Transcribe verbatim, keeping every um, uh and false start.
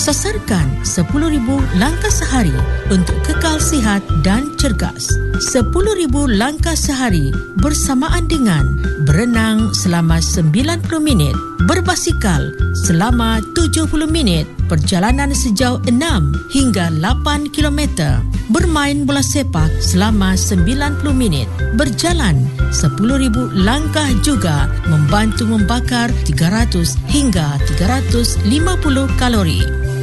Sasarkan sepuluh ribu langkah sehari untuk kekal sihat dan cergas. sepuluh ribu langkah sehari bersamaan dengan berenang selama sembilan puluh minit, berbasikal selama tujuh puluh minit, perjalanan sejauh enam hingga lapan kilometer, bermain bola sepak selama sembilan puluh minit, berjalan sepuluh ribu langkah juga membantu membakar tiga ratus hingga tiga ratus lima puluh kalori.